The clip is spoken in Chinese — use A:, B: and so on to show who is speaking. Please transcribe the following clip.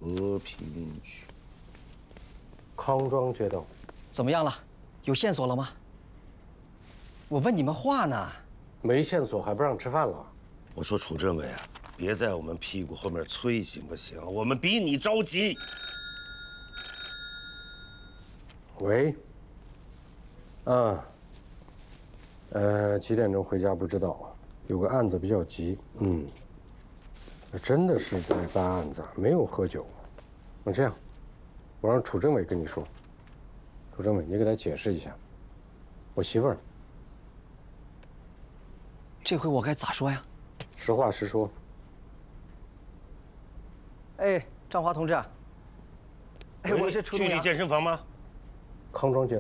A: 和平区
B: 康庄街道，
C: 怎么样了？有线索了吗？我问你们话呢。
B: 没线索还不让吃饭了？
A: 我说楚政委啊，别在我们屁股后面催行不行？我们比你着急。
B: 喂。几点钟回家不知道，有个案子比较急。真的是在办案子，没有喝酒。那这样，我让楚政委跟你说。楚政委，你给他解释一下，我媳妇儿。
C: 这回我该咋说呀？
B: 实话实说。
C: 哎，张华同志，哎，我这出
A: 去你健身房吗？
B: 康庄街。